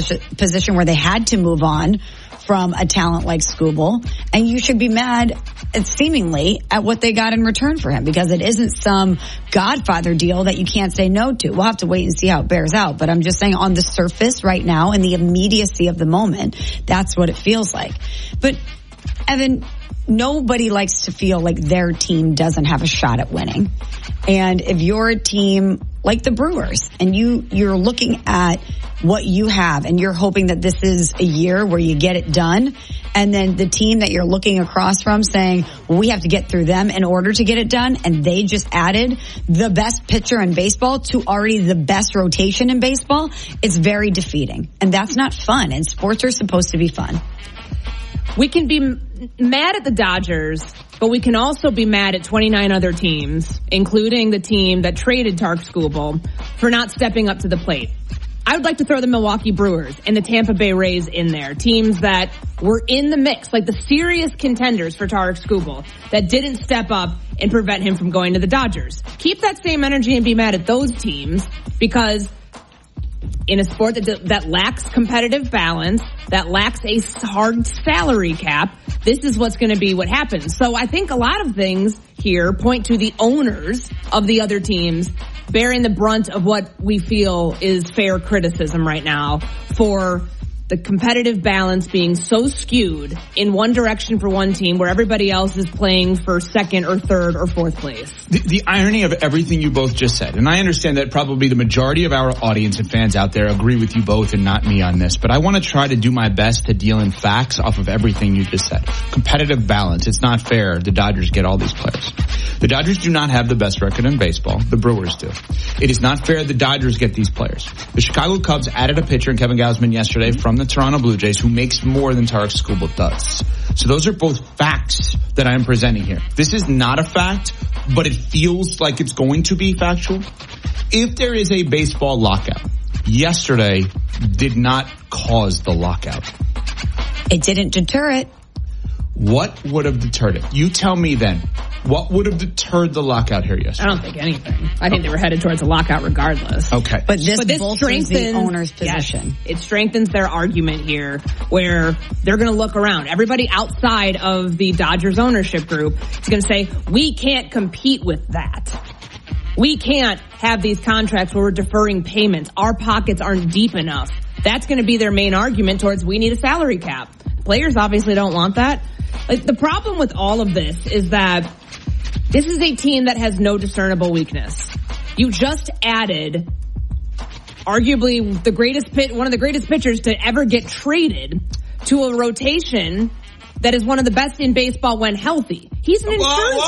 position where they had to move on from a talent like Skubal, and you should be mad seemingly at what they got in return for him, because it isn't some Godfather deal that you can't say no to. We'll have to wait and see how it bears out, but I'm just saying on the surface right now, in the immediacy of the moment, that's what it feels like. But Evan, nobody likes to feel like their team doesn't have a shot at winning. And if you're a team like the Brewers and you're looking at what you have and you're hoping that this is a year where you get it done, and then the team that you're looking across from saying, well, we have to get through them in order to get it done, and they just added the best pitcher in baseball to already the best rotation in baseball, it's very defeating. And that's not fun, and sports are supposed to be fun. We can be mad at the Dodgers, but we can also be mad at 29 other teams, including the team that traded Tarek Skubal, for not stepping up to the plate. I would like to throw the Milwaukee Brewers and the Tampa Bay Rays in there, teams that were in the mix, like the serious contenders for Tarek Skubal, that didn't step up and prevent him from going to the Dodgers. Keep that same energy and be mad at those teams, because in a sport that lacks competitive balance, that lacks a hard salary cap, this is what's going to be what happens. So I think a lot of things here point to the owners of the other teams bearing the brunt of what we feel is fair criticism right now for the competitive balance being so skewed in one direction for one team where everybody else is playing for second or third or fourth place. The irony of everything you both just said, and I understand that probably the majority of our audience and fans out there agree with you both and not me on this, but I want to try to do my best to deal in facts off of everything you just said. Competitive balance. It's not fair the Dodgers get all these players. The Dodgers do not have the best record in baseball. The Brewers do. It is not fair the Dodgers get these players. The Chicago Cubs added a pitcher in Kevin Gausman yesterday from the Toronto Blue Jays who makes more than Tarek Skubal does. So those are both facts that I am presenting here. This is not a fact, but it feels like it's going to be factual. If there is a baseball lockout, yesterday did not cause the lockout. It didn't deter it. What would have deterred it? You tell me then. What would have deterred the lockout here yesterday? I don't think anything. I think they were headed towards a lockout regardless. Okay. But this strengthens the owner's position. Yes, it strengthens their argument here where they're going to look around. Everybody outside of the Dodgers ownership group is going to say, we can't compete with that. We can't have these contracts where we're deferring payments. Our pockets aren't deep enough. That's going to be their main argument towards we need a salary cap. Players obviously don't want that. Like, the problem with all of this is that this is a team that has no discernible weakness. You just added arguably one of the greatest pitchers to ever get traded to a rotation that is one of the best in baseball when healthy. He's an insurance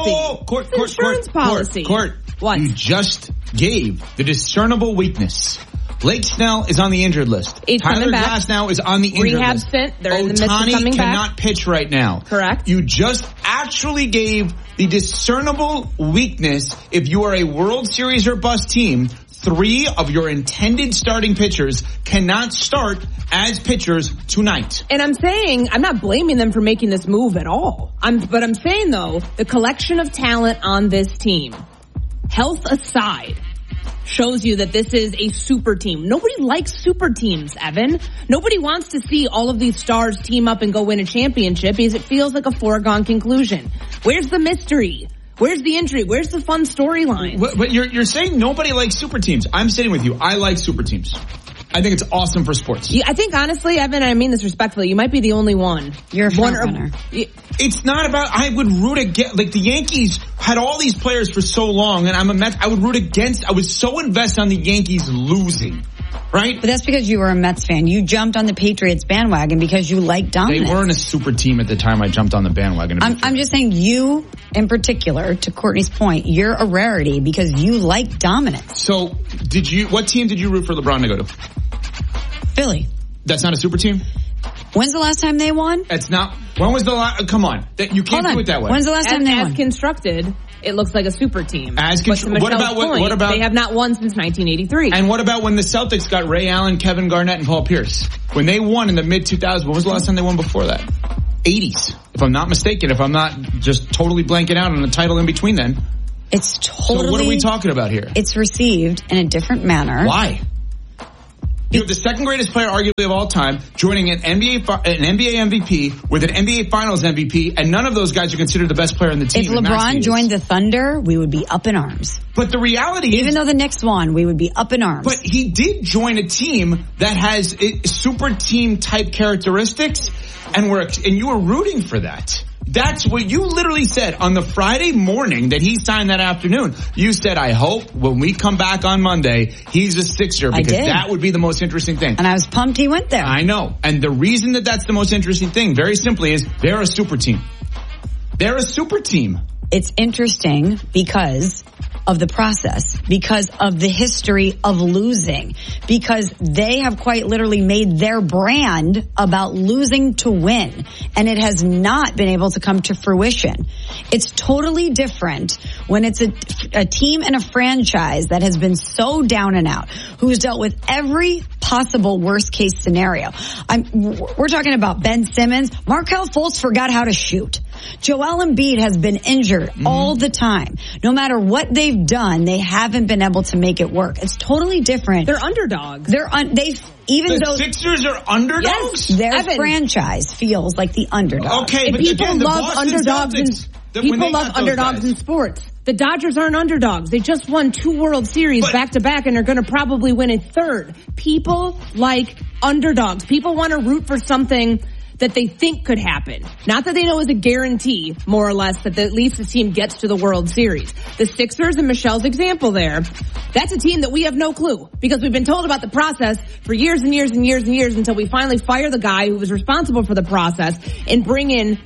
policy. Court. What? You just gave the discernible weakness. Blake Snell is on the injured list. Tyler Glasnow is on the injured rehab list. Stint. They're in the midst of coming Ohtani back. Cannot pitch right now. Correct. You just actually gave the discernible weakness. If you are a World Series or bust team, 3 of your intended starting pitchers cannot start as pitchers tonight. And I'm not blaming them for making this move at all. But I'm saying, though, the collection of talent on this team, health aside, shows you that this is a super team. Nobody likes super teams, Evan. Nobody wants to see all of these stars team up and go win a championship because it feels like a foregone conclusion. Where's the mystery? Where's the intrigue? Where's the fun storyline? But you're saying nobody likes super teams. I'm sitting with you. I like super teams. I think it's awesome for sports. Yeah, I think, honestly, Evan, I mean this respectfully, you might be the only one. You're a front runner. It's not about, I would root against, like the Yankees had all these players for so long, and I'm a Mets, I would root against, I was so invested on the Yankees losing, right? But that's because you were a Mets fan. You jumped on the Patriots bandwagon because you like dominance. They weren't a super team at the time I jumped on the bandwagon. I'm just saying you, in particular, to Courtney's point, you're a rarity because you like dominance. So, what team did you root for LeBron to go to? Philly. That's not a super team? When's the last time they won? It's not. When was the last? Come on. You can't do it that way. When's the last time they won? As constructed, it looks like a super team. What about they have not won since 1983. And what about when the Celtics got Ray Allen, Kevin Garnett, and Paul Pierce? When they won in the mid-2000s, when was the last time they won before that? 80s, if I'm not mistaken, if I'm not just totally blanking out on a title in between then. It's totally... So what are we talking about here? It's received in a different manner. Why? You have the second greatest player, arguably, of all time, joining an NBA MVP with an NBA Finals MVP, and none of those guys are considered the best player on the team. If LeBron joined the Thunder, we would be up in arms. But the reality is, even though the Knicks won, we would be up in arms. But he did join a team that has super team type characteristics, and you were rooting for that. That's what you literally said on the Friday morning that he signed that afternoon. You said, I hope when we come back on Monday, he's a Sixer, because that would be the most interesting thing. And I was pumped he went there. I know. And the reason that that's the most interesting thing, very simply, is they're a super team. They're a super team. It's interesting because of the process, because of the history of losing, because they have quite literally made their brand about losing to win, and it has not been able to come to fruition. It's totally different when it's a team and a franchise that has been so down and out, who's dealt with every possible worst case scenario. We're talking about Ben Simmons. Markelle Fultz forgot how to shoot. Joel Embiid has been injured all the time. No matter what they've done, they haven't been able to make it work. It's totally different. They're underdogs. The Sixers are underdogs? Yes, their franchise feels like the underdog. Okay, but people again, love underdogs in sports. The Dodgers aren't underdogs. They just won 2 World Series back-to-back and are going to probably win a third. People like underdogs. People want to root for something that they think could happen. Not that they know is a guarantee, more or less, that at least the team gets to the World Series. The Sixers, and Michelle's example there, that's a team that we have no clue, because we've been told about the process for years and years and years and years until we finally fire the guy who was responsible for the process and bring in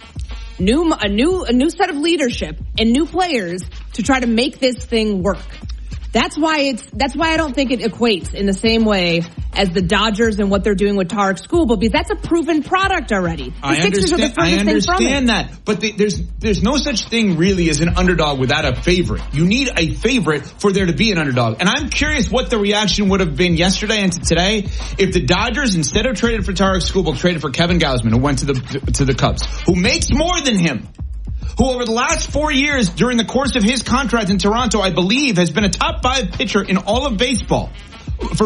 a new set of leadership and new players to try to make this thing work. That's why I don't think it equates in the same way as the Dodgers and what they're doing with Tarek Skubal, because that's a proven product already. The Sixers are the furthest thing from it. I understand that, but there's no such thing really as an underdog without a favorite. You need a favorite for there to be an underdog. And I'm curious what the reaction would have been yesterday and to today if the Dodgers, instead of trading for Tarek Skubal, traded for Kevin Gausman, who went to the Cubs, who makes more than him, who over the last 4 years during the course of his contract in Toronto, I believe, has been a top 5 pitcher in all of baseball for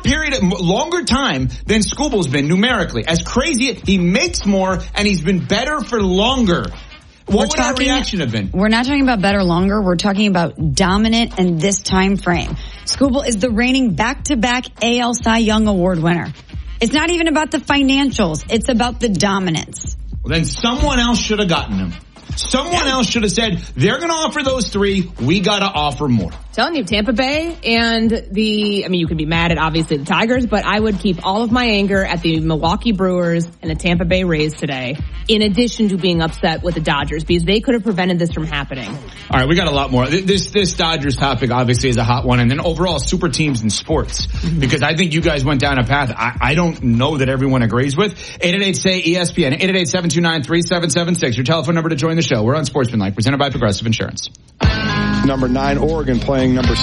longer time than Skubal's been numerically. As crazy, he makes more and he's been better for longer. What would our reaction have been? We're not talking about better longer. We're talking about dominant in this time frame. Skubal is the reigning back-to-back AL Cy Young Award winner. It's not even about the financials. It's about the dominance. Well, then someone else should have gotten him. Someone else should have said, they're going to offer those 3. We got to offer more. Telling you, Tampa Bay and you can be mad at obviously the Tigers, but I would keep all of my anger at the Milwaukee Brewers and the Tampa Bay Rays today, in addition to being upset with the Dodgers, because they could have prevented this from happening. All right, we got a lot more. This Dodgers topic obviously is a hot one, and then overall super teams in sports, because I think you guys went down a path I don't know that everyone agrees with. 888-SAY-ESPN, 888-729-3776, your telephone number to join the show. We're on Sportsmanlike, presented by Progressive Insurance. Number 9, Oregon playing number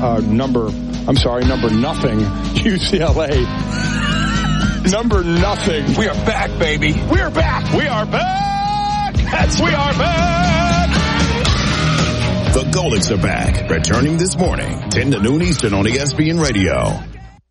nothing, UCLA. Number nothing. We are back, baby. We are back. We are back. We are back. The Goldicks are back, returning this morning, 10 to noon Eastern on ESPN Radio.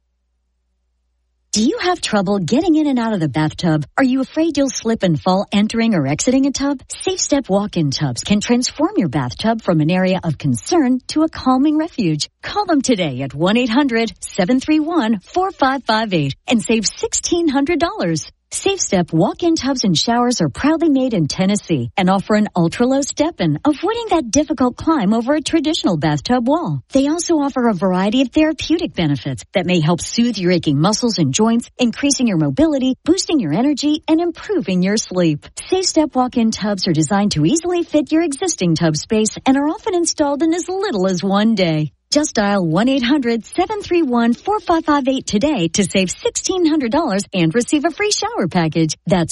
Do you have trouble getting in and out of the bathtub? Are you afraid you'll slip and fall entering or exiting a tub? Safe Step walk-in tubs can transform your bathtub from an area of concern to a calming refuge. Call them today at 1-800-731-4558 and save $1,600. Safe Step walk-in tubs and showers are proudly made in Tennessee and offer an ultra-low step-in, avoiding that difficult climb over a traditional bathtub wall. They also offer a variety of therapeutic benefits that may help soothe your aching muscles and joints, increasing your mobility, boosting your energy, and improving your sleep. Safe Step walk-in tubs are designed to easily fit your existing tub space and are often installed in as little as 1 day. Just dial 1-800-731-4558 today to save $1,600 and receive a free shower package. That's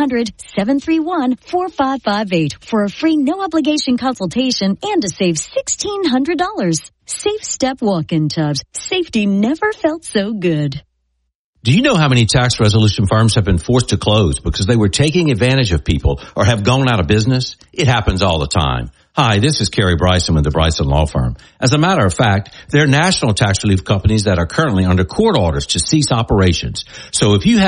1-800-731-4558 for a free no-obligation consultation and to save $1,600. Safe Step walk-in tubs. Safety never felt so good. Do you know how many tax resolution firms have been forced to close because they were taking advantage of people or have gone out of business? It happens all the time. Hi, this is Kerry Bryson with the Bryson Law Firm. As a matter of fact, they're national tax relief companies that are currently under court orders to cease operations. So if you have